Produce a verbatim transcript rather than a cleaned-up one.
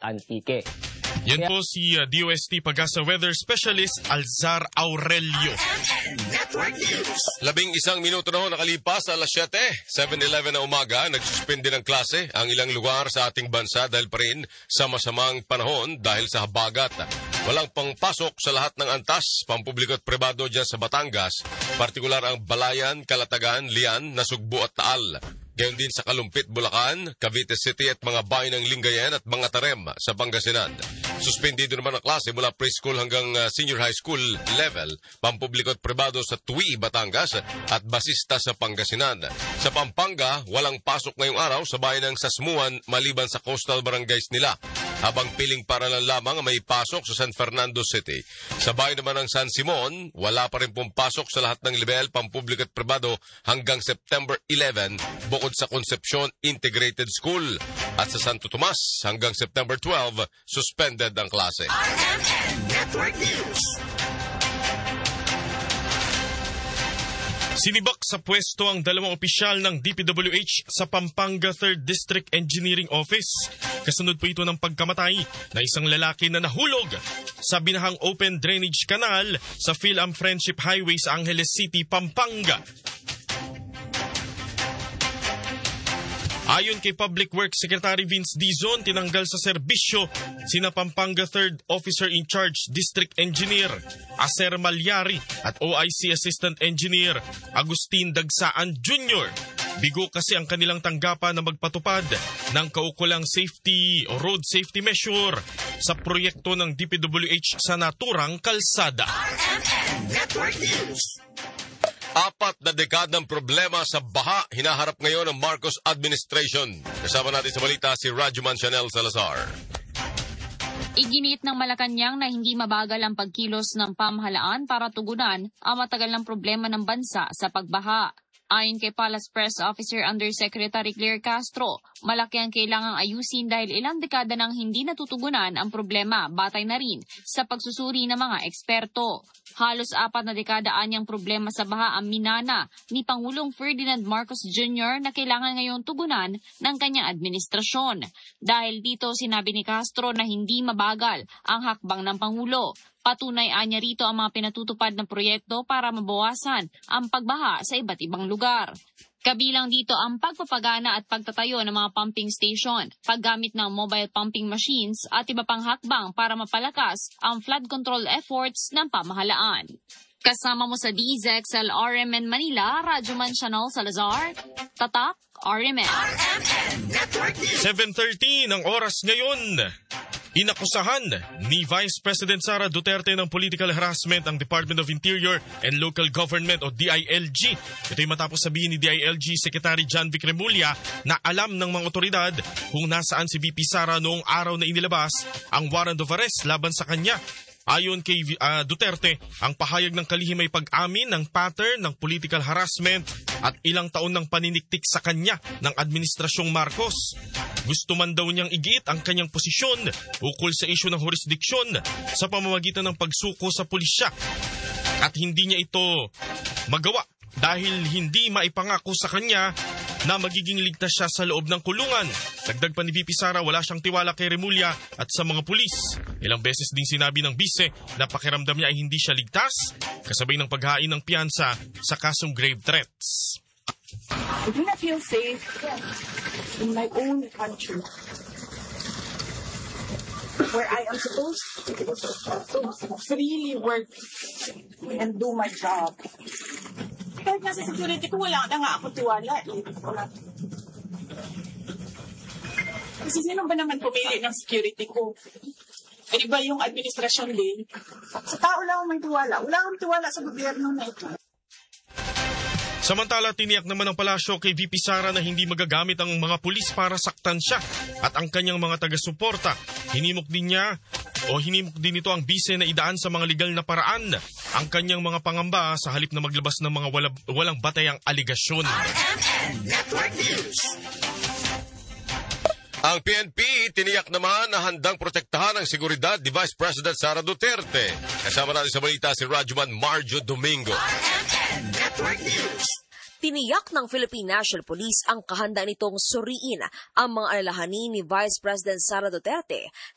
Antique. Yan po si uh, D O S T Pag-asa Weather Specialist Alzar Aurelio. Labing isang minuto na ho nakalipas, alas siyete, seven eleven na umaga, nagsuspende ng klase ang ilang lugar sa ating bansa dahil pa rin sa masamang panahon dahil sa habagat. Walang pangpasok sa lahat ng antas, pampubliko at pribado dyan sa Batangas, partikular ang Balayan, Calatagan, Lian, Nasugbu at Taal. Gayon din sa Kalumpit, Bulacan, Cavite City at mga bayan ng Lingayen at mga Tarem sa Pangasinan. Suspendido naman ang klase mula preschool hanggang uh, senior high school level, pampubliko at pribado sa Tui, Batangas at Basista sa Pangasinan. Sa Pampanga, walang pasok ngayong araw sa bayan ng Sasmuan maliban sa coastal barangays nila, habang piling paralan lamang may pasok sa San Fernando City. Sa bayan naman ng San Simon, wala pa rin pong pasok sa lahat ng level, pampubliko at pribado hanggang September eleventh, bukod sa Concepcion Integrated School. At sa Santo Tomas, hanggang September twelfth, suspended ang klase. R M N Network News. Sinibak sa pwesto ang dalawang opisyal ng D P W H sa Pampanga third District Engineering Office. Kasunod po ito ng pagkamatay na isang lalaki na nahulog sa binahang open drainage canal sa Phil-Am Friendship Highway sa Angeles City, Pampanga. Ayon kay Public Works Secretary Vince Dizon, tinanggal sa serbisyo sina Pampanga third Officer in Charge District Engineer Acer Malyari at O I C Assistant Engineer Agustin Dagsaan Junior Bigo kasi ang kanilang tanggapan na magpatupad ng kaukulang safety o road safety measure sa proyekto ng D P W H sa naturang kalsada. R M N Network News. Apat na dekadang problema sa baha hinaharap ngayon ng Marcos administration. Kasama natin sa balita si Rajuman Chanel Salazar. Iginit ng Malacanang na hindi mabagal ang pagkilos ng pamahalaan para tugunan ang matagal ng problema ng bansa sa pagbaha. Ayon kay Palace Press Officer Undersecretary Claire Castro, malaki ang kailangang ayusin dahil ilang dekada nang hindi natutugunan ang problema, batay na rin sa pagsusuri ng mga eksperto. Halos apat na dekada anyang problema sa baha ang minana ni Pangulong Ferdinand Marcos Junior na kailangan ngayong tugunan ng kanyang administrasyon. Dahil dito sinabi ni Castro na hindi mabagal ang hakbang ng Pangulo. Patunay anya rito ang mga pinatutupad na proyekto para mabawasan ang pagbaha sa iba't ibang lugar. Kabilang dito ang pagpapagana at pagtatayo ng mga pumping station, paggamit ng mobile pumping machines at iba pang hakbang para mapalakas ang flood control efforts ng pamahalaan. Kasama mo sa D Z X L R M N Manila, Rajuman Chanel Salazar, Tatak R M N. R M N Network News. seven thirteen ang oras ngayon. Inakusahan ni Vice President Sara Duterte ng political harassment ang Department of Interior and Local Government o D I L G. Ito'y matapos sabihin ni D I L G Secretary John Vic Remulla na alam ng mga otoridad kung nasaan si V P Sara noong araw na inilabas ang warrant of arrest laban sa kanya. Ayon kay uh, Duterte, ang pahayag ng kalihim ay pag-amin ng pattern ng political harassment at ilang taon ng paniniktik sa kanya ng Administrasyong Marcos. Gusto man daw niyang igiit ang kanyang posisyon ukol sa isyu ng jurisdiksyon sa pamamagitan ng pagsuko sa pulisya. At hindi niya ito magawa dahil hindi maipangako sa kanya na magiging ligtas siya sa loob ng kulungan. Dagdag pa ni V P Sara, wala siyang tiwala kay Remulla at sa mga pulis. Ilang beses din sinabi ng bise na pakiramdam niya ay hindi siya ligtas, kasabay ng paghain ng piyansa sa kasong grave threats. I do not feel safe in my own country, where I am supposed to freely work and do my job. Kahit nasa security ko, wala na nga ako tiwala. Eh. Kasi sino ba naman pumili ng security ko? E di ba yung administrasyon din? Sa tao lang may tiwala. Wala akong tiwala sa gobyerno na ito. Samantala, tiniyak naman ng palasyo kay V P Sara na hindi magagamit ang mga pulis para saktan siya at ang kanyang mga taga-suporta. Hinimok din niya o hinimok din ito ang bise na idaan sa mga legal na paraan ang kanyang mga pangamba sa halip na maglabas ng mga wala, walang batayang aligasyon. R M N Network News. Ang P N P tiniyak naman na handang protektahan ang seguridad ni Vice President Sara Duterte. Kasama natin sa balita si Rajuman Marjo Domingo. R M N Network News. Tiniyak ng Philippine National Police ang kahandaan nitong suriin ang mga alalahanin ni Vice President Sara Duterte